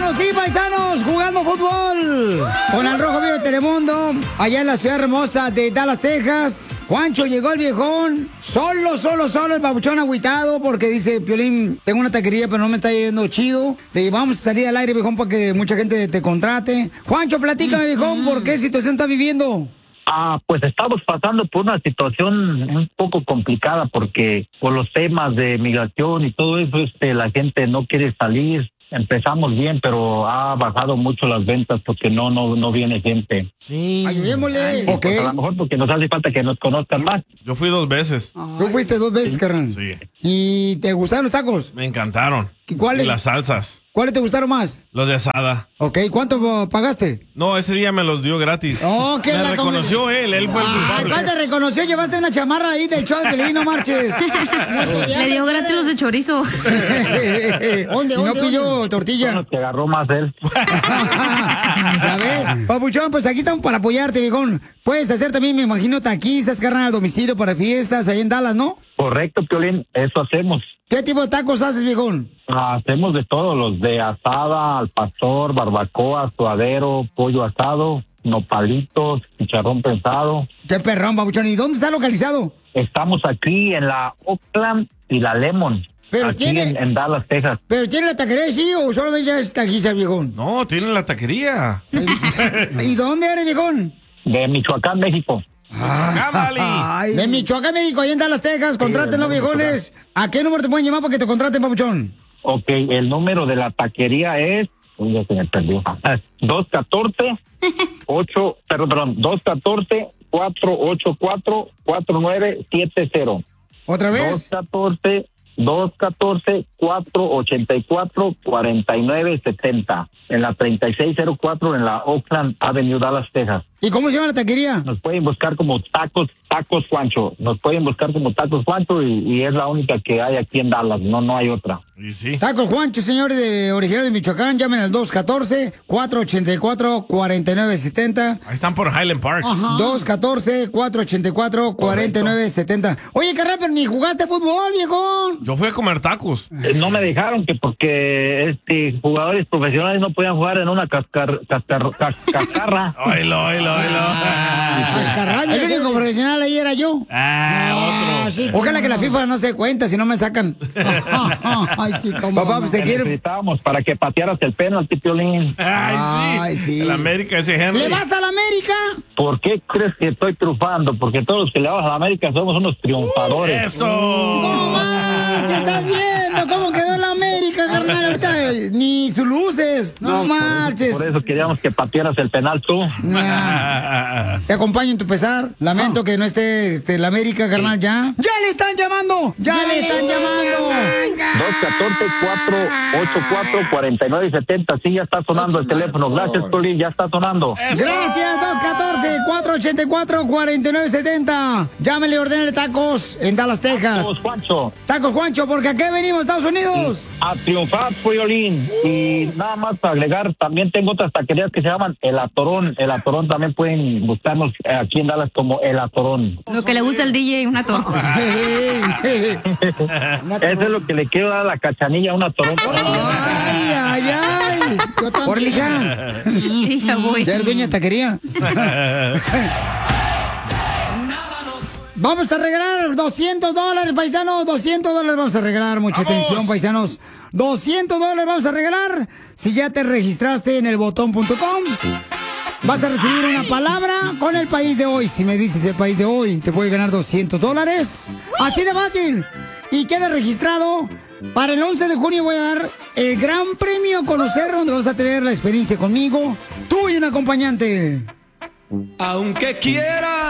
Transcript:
sí, paisanos, jugando fútbol con el Rojo Vivo de Telemundo, allá en la ciudad hermosa de Dallas, Texas. Juancho, llegó el viejón, solo, el babuchón agüitado, porque dice, Piolín, tengo una taquería, pero no me está yendo chido. Le digo, vamos a salir al aire, viejón, para que mucha gente te contrate. Juancho, platícame, viejón, ¿por qué situación estás viviendo? Pues estamos pasando por una situación un poco complicada porque por los temas de migración y todo eso, la gente no quiere salir. Empezamos bien, pero ha bajado mucho las ventas porque no viene gente. Sí. Ayudémosle. Pues a lo mejor porque nos hace falta que nos conozcan más. Yo fui 2 veces. ¿Tú fuiste 2 veces, carnal? Sí. ¿Y te gustaron los tacos? Me encantaron. ¿Y cuáles? Y las salsas. ¿Cuáles te gustaron más? Los de asada. Ok, ¿cuánto pagaste? No, ese día me los dio gratis. Oh, ¿qué me reconoció él fue el culpable. ¿Cuál te reconoció? Llevaste una chamarra ahí del show de Pelín, no marches. Le dio gratis los de chorizo. ¿Dónde? No pidió tortilla. Bueno, te agarró más él. ¿Ya ves? Papuchón, pues aquí estamos para apoyarte, viejón. Puedes hacer también, me imagino, taquizas, carnal al domicilio para fiestas ahí en Dallas, ¿no? Correcto, Piolín, eso hacemos. ¿Qué tipo de tacos haces, viejón? Hacemos de todo, los de asada, al pastor, barbacoa, suadero, pollo asado, nopalitos, chicharrón prensado. Qué perrón, babuchón. ¿Y dónde está localizado? Estamos aquí en la Oakland y la Lemon. Pero aquí tiene... en Dallas, Texas. ¿Pero tiene la taquería, sí, o solamente ya es taquiza, viejón? No, tiene la taquería. ¿Y dónde eres, viejón? De Michoacán, México. De Michoacán, México, ahí en Dallas, Texas. Contrátenlo, viejones. ¿A qué número te pueden llamar para que te contraten, papuchón? Ok, el número de la taquería es... Ya se me perdió. 214-484-4970. ¿Otra vez? 214-484-4970. En la 3604 en la Oakland Avenue, Dallas, Texas. ¿Y cómo se llama la taquería? Nos pueden buscar como Tacos Juancho. Nos pueden buscar como Tacos Juancho y es la única que hay aquí en Dallas. No hay otra. ¿Y sí? Tacos Juancho, señores de originarios de Michoacán. Llamen al 214-484-4970. Ahí están por Highland Park. 214-484-4970. Oye, carnal, pero ni jugaste fútbol, viejón. Yo fui a comer tacos. No me dejaron que porque jugadores profesionales no podían jugar en una cascarra. Oilo. Cascarraña. El único profesional ahí era yo. Otro. Sí. Ojalá que la FIFA no se dé cuenta, si no me sacan. Ay, sí, cómo. Papá, pues seguir. Necesitábamos para que patearas el penalti, Piolín. Ay, sí. El América, ese Henry. ¿Le vas a la América? ¿Por qué crees que estoy triunfando? Porque todos los que le vamos a la América somos unos triunfadores. ¡Eso! ¡No marches! ¿Estás viendo cómo quedó la América, carnal? Ahorita ni sus luces. ¡No marches! Por eso queríamos que patearas el penal tú. Te acompaño en tu pesar. Lamento que no esté la América, carnal, ya. ¡Ya le están llamando! ¡Ya le están llamando! 214-484-4970. Sí, ya está sonando el teléfono. Gracias, Piolín, ya está sonando. Gracias, 214-484-4970. Llámele y ordénele tacos en Dallas, Texas. Tacos Juancho. Tacos Juancho, porque aquí venimos, Estados Unidos. A triunfar, Piolín. Y nada más para agregar, también tengo otras taquerías que se llaman El Atorón. El Atorón también pueden buscarnos aquí en Dallas como El Atorón. Lo que le gusta al DJ, una torta. Eso es lo que le quiero dar a la Cachanilla, una Atorón. Ay. Por lija. Sí, ya voy. ¿Ya eres dueña de taquería? Vamos a regalar $200, paisanos. $200 vamos a regalar. Mucha atención, paisanos. $200 vamos a regalar. Si ya te registraste en elbotón.com, vas a recibir una palabra con el país de hoy. Si me dices el país de hoy, te puedes ganar $200. Así de fácil. Y queda registrado. Para el 11 de junio voy a dar el gran premio a conocer, donde vas a tener la experiencia conmigo, tú y un acompañante. Aunque quiera